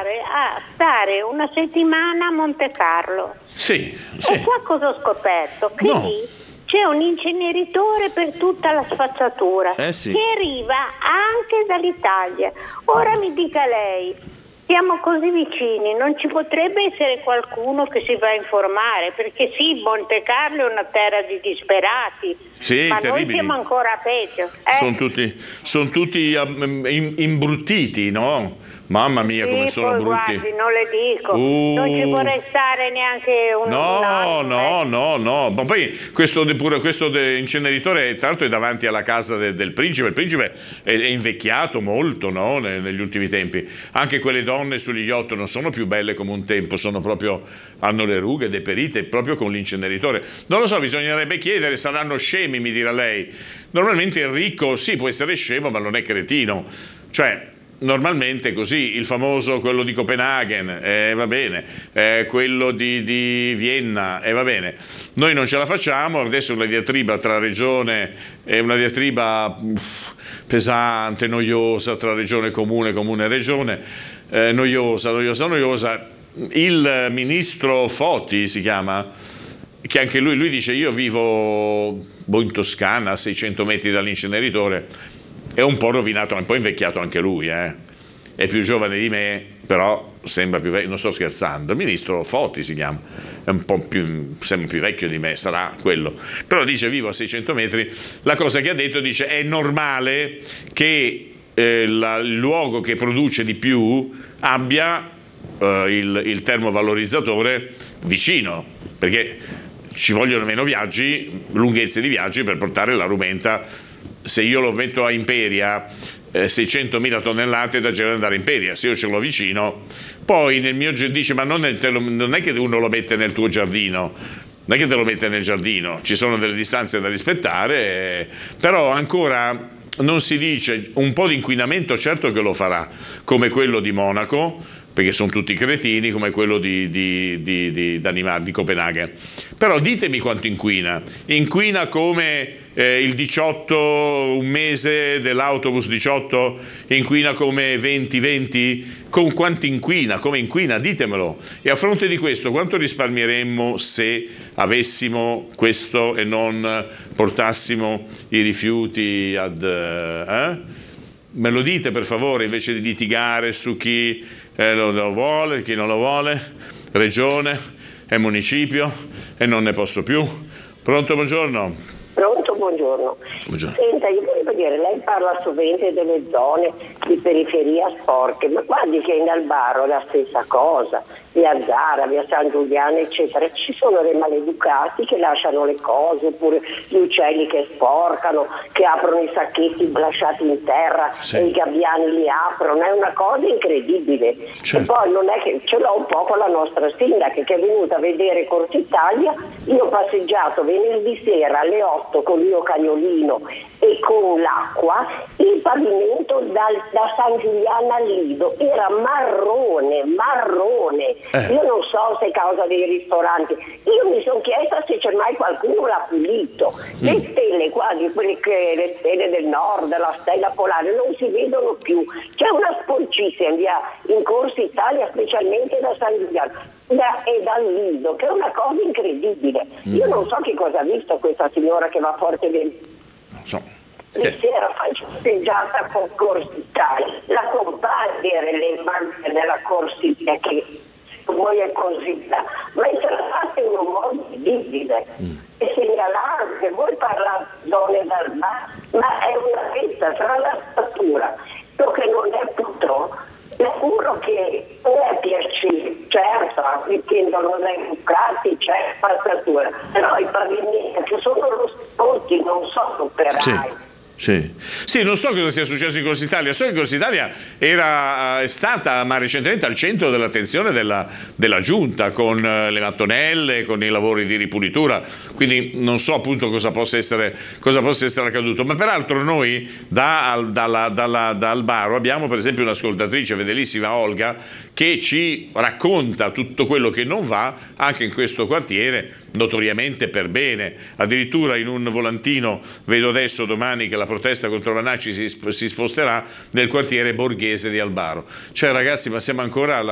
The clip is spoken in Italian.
provare a stare una settimana a Monte Carlo. Sì. E qua cosa ho scoperto? Che lì c'è un inceneritore per tutta la spazzatura che arriva anche dall'Italia. Ora mi dica lei, siamo così vicini, non ci potrebbe essere qualcuno che si va a informare? Perché sì, Monte Carlo è una terra di disperati, ma terribili. Noi siamo ancora peggio. Sono tutti imbruttiti, no? Mamma mia, come sono brutti. Guardi, non le dico, non ci vorrei stare neanche un anno. No. Ma poi questo inceneritore, tra l'altro, è davanti alla casa del principe. Il principe è invecchiato molto, no? Negli ultimi tempi. Anche quelle donne sugli yacht non sono più belle come un tempo, hanno le rughe deperite proprio con l'inceneritore. Non lo so, bisognerebbe chiedere, saranno scemi, mi dirà lei. Normalmente il ricco sì, può essere scemo, ma non è cretino. Cioè, normalmente così, il famoso, quello di Copenaghen, va bene, quello di Vienna, va bene. Noi non ce la facciamo, adesso una diatriba tra regione, è una diatriba pesante, noiosa, tra regione, comune e regione, noiosa. Il ministro Foti si chiama, che anche lui dice: io vivo in Toscana, a 600 metri dall'inceneritore. È un po' rovinato, è un po' invecchiato anche lui, È più giovane di me, però sembra più vecchio, non sto scherzando. Il ministro Foti si chiama, è un po' sembra più vecchio di me, sarà quello. Però dice: vivo a 600 metri. La cosa che ha detto, dice: è normale che il luogo che produce di più abbia il termovalorizzatore vicino, perché ci vogliono meno viaggi, lunghezze di viaggi per portare la rumenta. Se io lo metto a Imperia, 600.000 tonnellate da girare andare a Imperia, se io ce l'ho vicino, poi nel mio dice: ma non è che uno lo mette nel tuo giardino, non è che te lo mette nel giardino, ci sono delle distanze da rispettare, però ancora non si dice. Un po' di inquinamento certo che lo farà, come quello di Monaco, perché sono tutti cretini, come quello di Copenaghen. Però ditemi quanto inquina come il 18, un mese dell'autobus 18 inquina come 20, con quanto inquina, come inquina, ditemelo. E a fronte di questo quanto risparmieremmo se avessimo questo e non portassimo i rifiuti me lo dite per favore, invece di litigare su chi lo vuole, chi non lo vuole, regione e municipio, e non ne posso più. Pronto, buongiorno. Pronto, buongiorno. Senta, io volevo dire, lei parla sovente delle zone di periferia sporche, ma guardi che in Albaro è la stessa cosa, via Zara, via San Giuliano, eccetera. Ci sono dei maleducati che lasciano le cose, oppure gli uccelli che sporcano, che aprono i sacchetti lasciati in terra e i gabbiani li aprono, è una cosa incredibile. E poi non è che ce l'ho un po' con la nostra sindaca che è venuta a vedere Corso Italia. Io ho passeggiato venerdì sera alle 8 con il mio cagnolino e con l'acqua, il pavimento da San Giuliano al Lido era marrone. Io non so se è causa dei ristoranti, io mi sono chiesta se c'è mai qualcuno l'ha pulito. Le stelle quasi, le stelle del nord, la stella polare non si vedono più, c'è una sporcizia in Corso Italia, specialmente da San Giuliano e dal Lido, che è una cosa incredibile. Io non so che cosa ha visto questa signora che va forte le sera passeggiata con Corso Italia, la compagna le banche della Corso Italia che poi è così là, ma è trattate in un modo visibile e segnalante. Voi parlate zone dal bar, ma è una vetta tra la statura, ciò che non è purtroppo. Sicuro che non è piacere, certo, intendono dai bucati, c'è spazzatura, però i pavimenti che sono lo sponti non sono operai. Sì, non so cosa sia successo in Corso Italia, so che Corso Italia è stata ma recentemente al centro dell'attenzione della giunta con le mattonelle, con i lavori di ripulitura, quindi non so appunto cosa possa essere accaduto. Ma peraltro noi da Albaro abbiamo per esempio un'ascoltatrice fedelissima, Olga, che ci racconta tutto quello che non va anche in questo quartiere, notoriamente per bene. Addirittura in un volantino vedo adesso, domani, che la protesta contro Vanacci si sposterà nel quartiere borghese di Albaro. Cioè ragazzi, ma siamo ancora